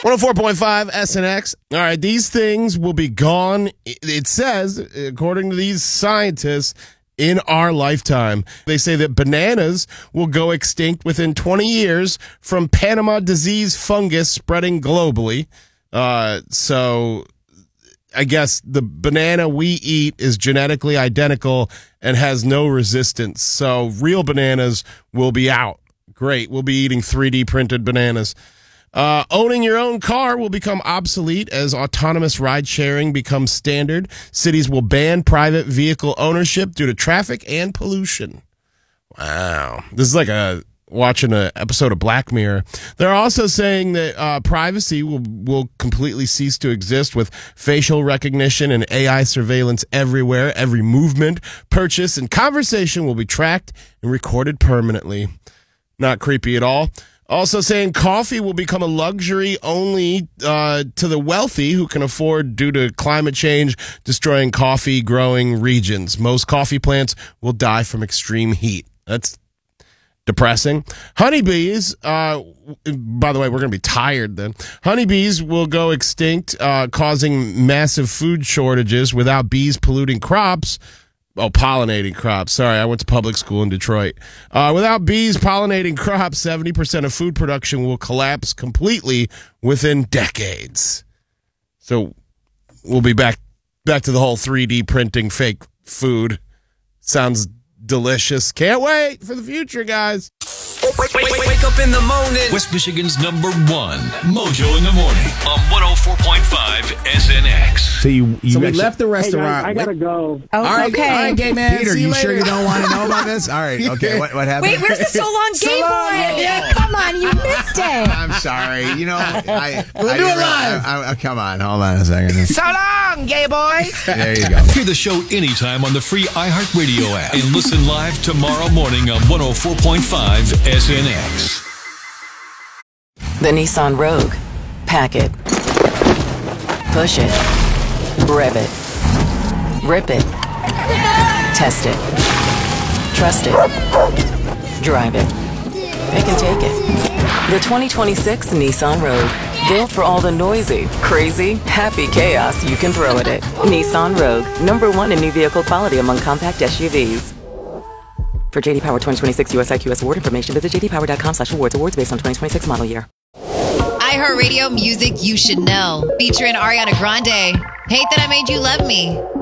104.5 SNX. All right, these things will be gone, it says, according to these scientists, in our lifetime. They say that bananas will go extinct within 20 years from Panama disease fungus spreading globally. So I guess the banana we eat is genetically identical and has no resistance. So real bananas will be out. Great. We'll be eating 3D printed bananas. Owning your own car will become obsolete as autonomous ride sharing becomes standard. Cities will ban private vehicle ownership due to traffic and pollution. Wow. This is like watching an episode of Black Mirror. They're also saying that privacy will completely cease to exist with facial recognition and AI surveillance everywhere. Every movement, purchase, and conversation will be tracked and recorded permanently. Not creepy at all. Also saying coffee will become a luxury only to the wealthy who can afford due to climate change destroying coffee growing regions. Most coffee plants will die from extreme heat. That's depressing. Honeybees, by the way, we're going to be tired then. Honeybees will go extinct, causing massive food shortages without bees polluting crops. Oh, pollinating crops. Sorry, I went to public school in Detroit. Without bees pollinating crops, 70% of food production will collapse completely within decades. So we'll be back to the whole 3D printing fake food. Sounds delicious. Can't wait for the future, guys. Wake up in the morning. West Michigan's number one, Mojo in the Morning on 104.5 SNX. So you we left the restaurant. Hey guys, I gotta go. Oh, okay. All right, gay man. Peter, see you you later. sure you don't want to know about this? All right, okay. What happened? Wait, where's the so long gay boy? Yeah. Come on, you missed it. I'm sorry. You know, We'll do it live. Come on, hold on a second. So long, gay boy. There you go. Hear the show anytime on the free iHeartRadio app and listen live tomorrow morning on 104.5 SNX. The Nissan Rogue. Pack it. Push it. Rev it. Rip it. Test it. Trust it. Drive it. Pick and take it. The 2026 Nissan Rogue. Built for all the noisy, crazy, happy chaos you can throw at it. Nissan Rogue. #1 in new vehicle quality among compact SUVs. For JD Power 2026 USIQS award information, visit jdpower.com/awards. Awards based on 2026 model year. iHeartRadio music you should know. Featuring Ariana Grande. Hate That I Made You Love Me.